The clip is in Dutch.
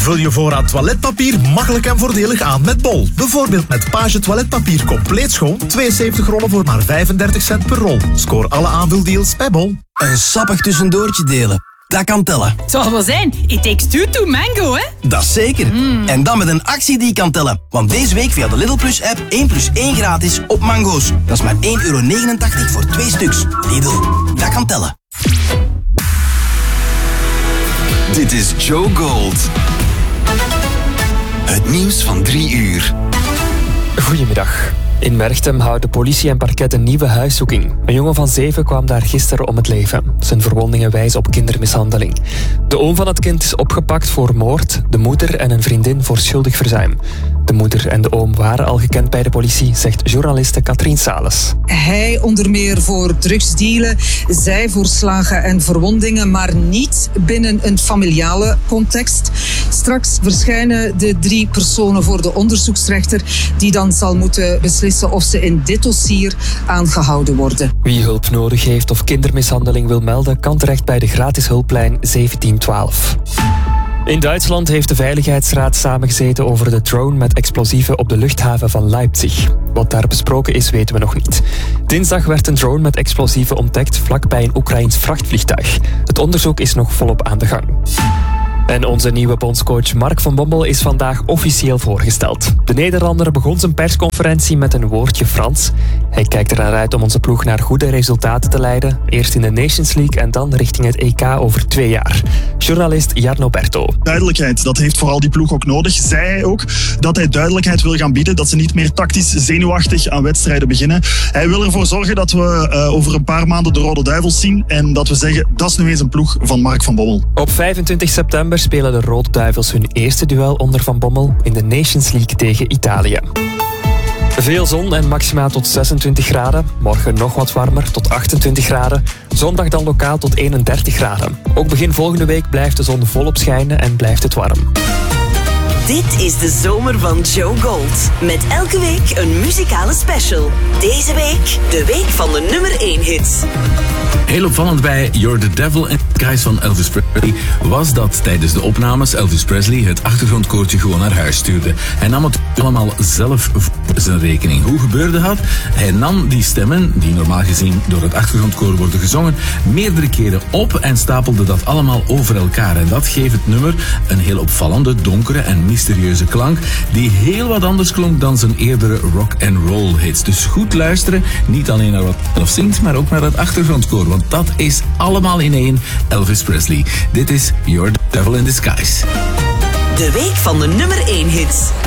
Vul je voorraad toiletpapier makkelijk en voordelig aan met Bol. Bijvoorbeeld met Page toiletpapier compleet schoon, 72 rollen voor maar 35 cent per rol. Scoor alle aanvuldeals bij Bol. Een sappig tussendoortje delen. Dat kan tellen. Het zal wel zijn. It takes two to mango, hè? Dat is zeker. En dan met een actie die kan tellen. Want deze week via de Lidl Plus app 1 plus 1 gratis op mango's. Dat is maar €1,89 voor 2 stuks. Lidl, dat kan tellen. Dit is Joe Gold. Het nieuws van 3 uur. Goedemiddag. In Merchtem houden politie en parket een nieuwe huiszoeking. Een jongen van 7 kwam daar gisteren om het leven. Zijn verwondingen wijzen op kindermishandeling. De oom van het kind is opgepakt voor moord, de moeder en een vriendin voor schuldig verzuim. De moeder en de oom waren al gekend bij de politie, zegt journaliste Katrien Sales. Hij onder meer voor drugsdealen, zij voor slagen en verwondingen, maar niet binnen een familiale context. Straks verschijnen de 3 personen voor de onderzoeksrechter, die dan zal moeten beslissen of ze in dit dossier aangehouden worden. Wie hulp nodig heeft of kindermishandeling wil melden, kan terecht bij de gratis hulplijn 1712. In Duitsland heeft de Veiligheidsraad samengezeten over de drone met explosieven op de luchthaven van Leipzig. Wat daar besproken is, weten we nog niet. Dinsdag werd een drone met explosieven ontdekt vlakbij een Oekraïns vrachtvliegtuig. Het onderzoek is nog volop aan de gang. En onze nieuwe bondscoach Mark van Bommel is vandaag officieel voorgesteld. De Nederlander begon zijn persconferentie met een woordje Frans. Hij kijkt er naar uit om onze ploeg naar goede resultaten te leiden. Eerst in de Nations League en dan richting het EK over 2 jaar. Journalist Jarno Berto. Duidelijkheid, dat heeft vooral die ploeg ook nodig. Zei hij ook dat hij duidelijkheid wil gaan bieden, dat ze niet meer tactisch zenuwachtig aan wedstrijden beginnen. Hij wil ervoor zorgen dat we over een paar maanden de Rode Duivels zien en dat we zeggen, dat is nu eens een ploeg van Mark van Bommel. Op 25 september spelen de Rode Duivels hun eerste duel onder Van Bommel in de Nations League tegen Italië. Veel zon en maximaal tot 26 graden. Morgen nog wat warmer, tot 28 graden. Zondag dan lokaal tot 31 graden. Ook begin volgende week blijft de zon volop schijnen en blijft het warm. Dit is de zomer van Joe Gold. Met elke week een muzikale special. Deze week de week van de nummer 1 hits. Heel opvallend bij You're the Devil in the Skies van Elvis Presley was dat tijdens de opnames Elvis Presley het achtergrondkoortje gewoon naar huis stuurde. Hij nam het allemaal zelf voor zijn rekening. Hoe gebeurde dat? Hij nam die stemmen, die normaal gezien door het achtergrondkoor worden gezongen, meerdere keren op en stapelde dat allemaal over elkaar. En dat geeft het nummer een heel opvallende, donkere en mysterieuze klank die heel wat anders klonk dan zijn eerdere rock-and-roll hits. Dus goed luisteren, niet alleen naar wat zelf zingt, maar ook naar het achtergrondkoor, want dat is allemaal in één Elvis Presley. Dit is You're the Devil in Disguise. De week van de nummer 1 hits.